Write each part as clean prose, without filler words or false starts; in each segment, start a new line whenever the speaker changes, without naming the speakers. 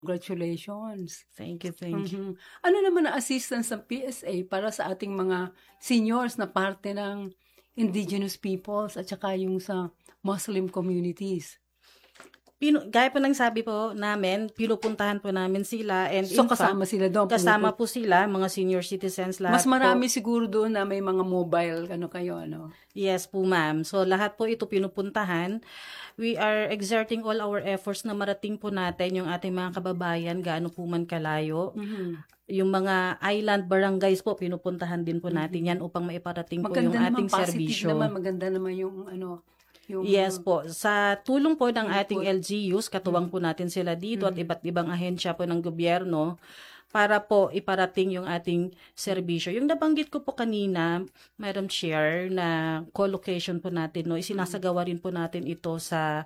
Congratulations.
Thank you, thank you.
Ano naman ang assistance ng PSA para sa ating mga seniors na parte ng indigenous peoples at saka yung sa Muslim communities?
Gaya po ng sabi po namin, pinupuntahan po namin sila, and
So
in fact,
kasama sila doon?
kasama po sila, mga senior citizens lahat
Mas marami
po.
siguro doon na may mga mobile, kayo, ano?
Yes po, ma'am. So lahat po ito pinupuntahan. We are exerting all our efforts na marating po natin yung ating mga kababayan gaano po man kalayo. Yung mga island barangays po, pinupuntahan din po natin yan upang maiparating po yung ating serbisyo.
Maganda naman yung ano.
Yes po. Sa tulong po ng ating LGUs, katuwang po natin sila dito at iba't ibang ahensya po ng gobyerno para po iparating yung ating serbisyo. Yung nabanggit ko po kanina, Madam Chair, na co-location po natin, no, isinasagawa rin po natin ito sa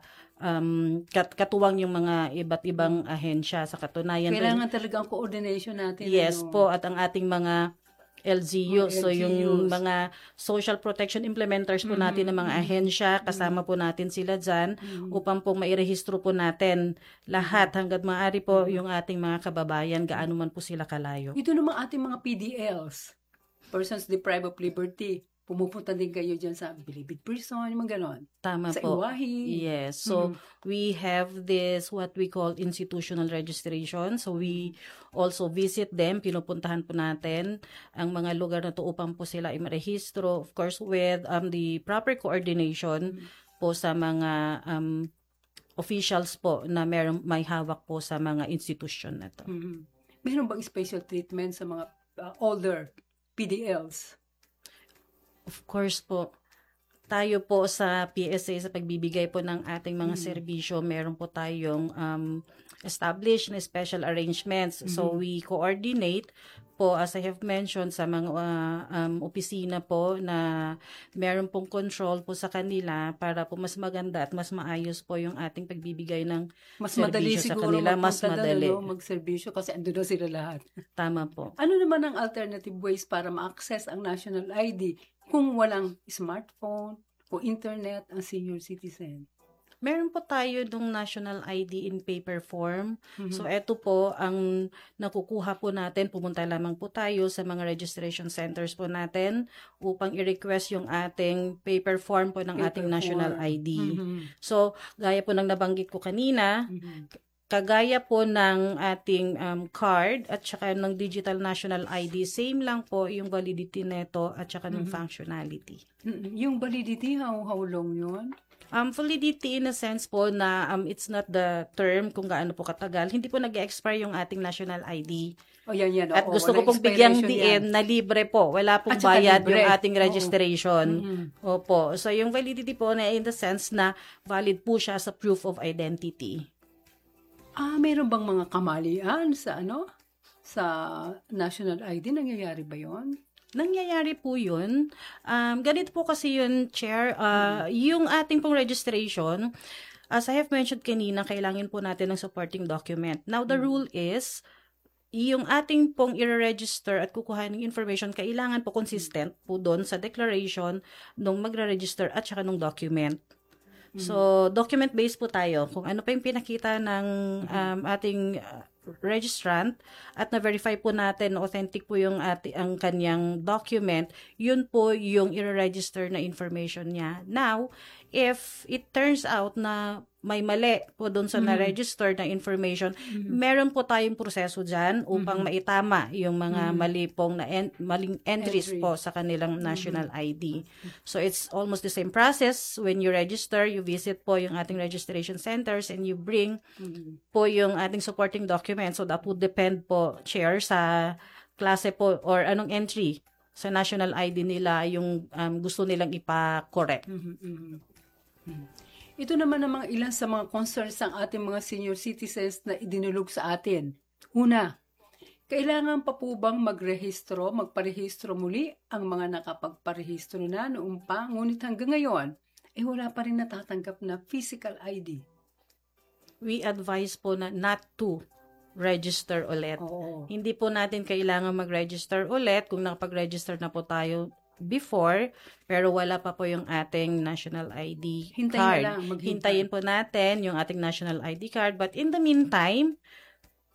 katuwang yung mga iba't ibang ahensya sa katunayan.
Kailangan talaga ang coordination natin.
Yes po, at ang ating mga LGU. So, yung mga social protection implementers po natin ng mga ahensya, kasama po natin sila dyan upang po mairehistro po natin lahat hanggat maaari po yung ating mga kababayan, gaano man po sila kalayo.
Ito naman ating mga PDLs, Persons Deprived of Liberty. Pumupunta din kayo dyan sa bilibid person, yung mga ganon.
Tama
sa
po.
Iwahi.
Yes. So, we have this, what we call institutional registration. So, we also visit them. Pinupuntahan po natin ang mga lugar na to upang po sila i-rehistro. Of course, with the proper coordination po sa mga officials po na may hawak po sa mga institution na to.
Meron bang special treatment sa mga older PDLs?
Of course po. Tayo po sa PSA, sa pagbibigay po ng ating mga serbisyo, meron po tayong established na special arrangements. So, we coordinate po, as I have mentioned, sa mga opisina po na meron pong control po sa kanila para po mas maganda at mas maayos po yung ating pagbibigay ng
mas
serbisyo
madali
sa
siguro
kanila. Mas madali.
Magserbisyo kasi ando na sila lahat.
Tama po.
Ano naman ang alternative ways para ma-access ang national ID kung walang smartphone o internet ang senior citizen?
Meron po tayo ng national ID in paper form. So, eto po ang nakukuha po natin. Pumunta lamang po tayo sa mga registration centers po natin upang i-request yung ating paper form po ng ating national ID. So, gaya po ng nabanggit ko kanina, kagaya po ng ating card at saka ng digital national ID, same lang po yung validity neto at saka ng functionality.
Yung validity, how long yun?
Validity in a sense po na it's not the term kung gaano po katagal. Hindi po nag-expire yung ating national ID.
Yan.
At gusto ko pong bigyang diin na libre po. Wala pong bayad yung ating registration. Opo. So yung validity po na in the sense na valid po siya sa proof of identity.
Meron bang mga kamalian sa sa national ID? Nangyayari ba yon?
Nangyayari po yun. Ganito po kasi yun, Chair. Yung ating pong registration, as I have mentioned kanina, kailangan po natin ng supporting document. Now, the rule is, yung ating pong i-register at kukuha ng information, kailangan po consistent po doon sa declaration nung magre-register at saka nung document. So, document-based po tayo. Kung ano pa yung pinakita ng ating registrant at na-verify po natin na authentic po yung ang kanyang document, yun po yung i-register na information niya. Now, if it turns out na may mali po doon sa na-register na information, meron po tayong proseso dyan upang maitama yung mga maling entries po sa kanilang national ID. So, it's almost the same process. When you register, you visit po yung ating registration centers and you bring po yung ating supporting documents. So, that would depend po, Chair, sa klase po or anong entry sa national ID nila yung gusto nilang ipa-correct.
Ito naman ang mga ilan sa mga concerns ng ating mga senior citizens na idinulog sa atin. Una, kailangan pa po bang magparehistro muli ang mga nakapagparehistro na noong pa, ngunit hanggang ngayon, wala pa rin natatanggap na physical ID.
We advise po na not to register ulit. Hindi po natin kailangan mag-register ulit kung nakapag-register na po tayo before, pero wala pa po yung ating national ID card.
Hintayin
po natin yung ating national ID card. But in the meantime,